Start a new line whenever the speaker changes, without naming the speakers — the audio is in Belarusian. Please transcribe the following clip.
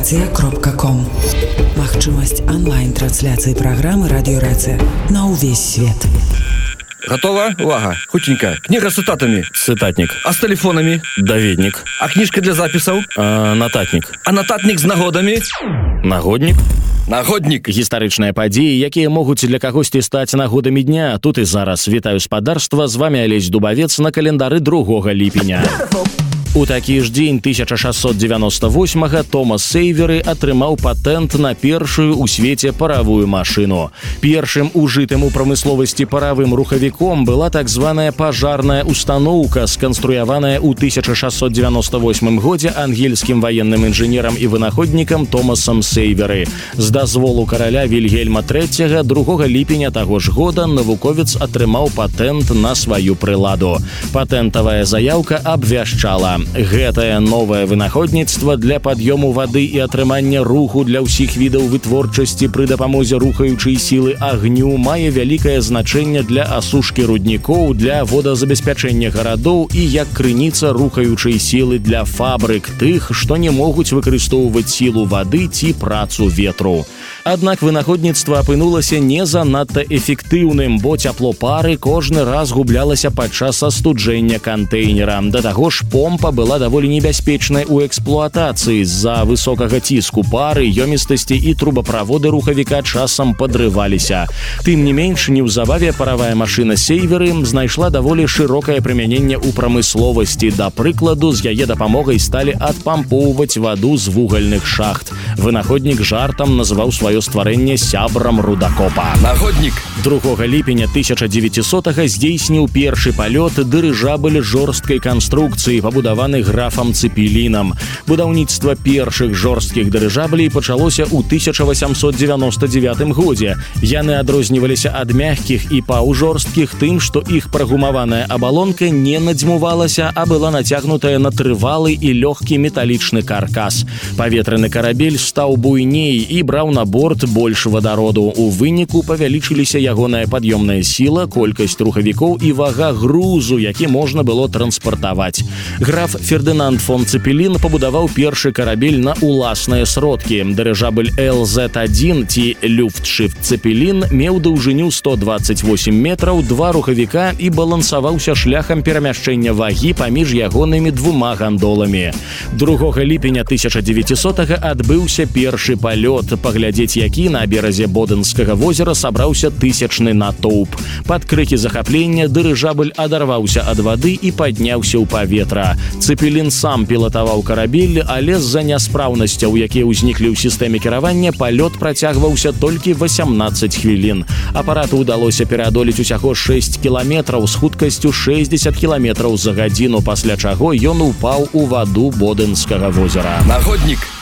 Радиорация.ком. Магчымасць онлайн-трансляцыі праграмы Радиорация на ўвесь свет.
Готова? Увага! Хутенько. Книга с цитатами.
Цитатник.
А с телефонами?
Даведник.
А книжка для записаў?
Нататник.
А нататник з нагодами?
Нагодник.
Нагодник.
Гістарычныя падзеі, якія могуць для кагосьці стаць нагодамі дня. Тут і зараз. Вітаю спадарства, з вами Алесь Дубавец на календары 2 ліпеня. У такі ж дзень 1698-га Томас Сейверы атрымаў патэнт на першую ў свеце паравую машыну. Першым ужытым у прамысловасці паравым рухавіком была так званая пажарная установка, сканструяваная ў 1698 годзе ангельскім ваенным інжынерам і вынаходнікам Томасам Сейверы. З дазволу караля Вільгельма III 2 ліпеня таго ж года навуковец атрымаў патэнт на сваю прыладу. Патэнтавая заяўка абвяшчала: гэтае новае вынаходніцтва для пад'ёму вады і атрымання руху для ўсіх відаў вытворчасці пры дапамозе рухаючай сілы агню мае вялікае значэнне для асушкі руднікоў, для водазабеспячэння гарадоў і як крыніца рухаючай сілы для фабрык, тых, што не могуць выкарыстоўваць сілу вады ці працу ветру. Аднак вынаходніцтва апынулася не занадта эфектыўным, бо цяпло пары кожны раз гублялася падчас астуджэння кантэйнера. Да таго ж помпа была даволі небяспечнай у эксплуатацыі. З-за высокага ціску пары, ёмістасці і трубаправоды рухавіка часам падрываліся. Тым не менш, неўзабаве паравая машына Сейверы знайшла даволі шырокае прымяненне ў прамысловасці. Да прыкладу, з яе дапамогай сталі адпампоўваць ваду з вугальных шахт. Вынаходнік жартам называў сваё стварэнне сябрам рудакопа.
Нагоднік.
2 ліпеня 1900-га здзейсніў першы палёт дырыжабль жорсткай канструкцыі, пабудаваны графам Цепелінам. Будаўніцтва першых жорсткіх дырыжаблей пачалося ў 1899 годзе. Яны адрозніваліся ад мягкіх і паўжорсткіх тым, што іх прагумаваная абалонка не надзьмувалася, а была нацягнутая на трывалы і лёгкі металічны каркас. Паветраны карабель стаў буйней і браў на борт больш вадароду. У выніку павялічыліся ягоная пад'ёмная сіла, колькасць рухавікоў і вага грузу, які можна было транспартаваць. Граф Фердынанд фон Цепелін пабудаваў першы карабель на уласныя сродкі. Дырыжабль LZ-1 ці Люфтшифт Цепелін меў даўжыню 128 метраў, 2 рухавіка і балансаваўся шляхам перамяшчэння вагі паміж ягонымі 2 гандоламі. 2 ліпеня 1900-га адбыўся першы палёт, паглядзець які на беразе Бодэнскага возера сабраўся тысячны натоўп. Пад крыкі захаплення дырыжабль адарваўся ад вады і падняўся ў паветра. Цепелін сам пілатаваў карабель, але з-за няспраўнасцяў, якія ўзніклі ў сістэме кіравання, палёт працягваўся толькі 18 хвілін. Апарату ўдалося пераадолець усяго 6 кіламетраў з хуткасцю 60 кіламетраў за гадзіну, пасля чаго ён упаў у ваду Бодэнскага возера.
Нагоднік.